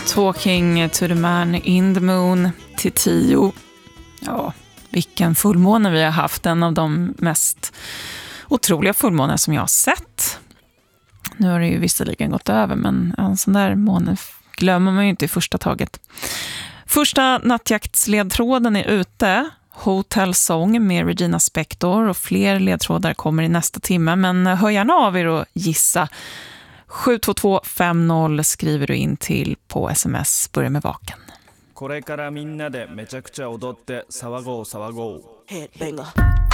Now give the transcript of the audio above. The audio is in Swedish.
Talking to the man in the moon till 10. Ja, vilken fullmåne vi har haft. En av de mest otroliga fullmåner som jag har sett. Nu har det ju visserligen gått över, men en sån där måne glömmer man ju inte i första taget. Första nattjaktsledtråden är ute. Hotel Song med Regina Spektor, och fler ledtrådar kommer i nästa timme. Men hör gärna av er och gissa. 72250 skriver du in till på sms. Börja med vaken. これからみんなでめちゃくちゃ踊って騒ごう騒ごう。 Headbanger.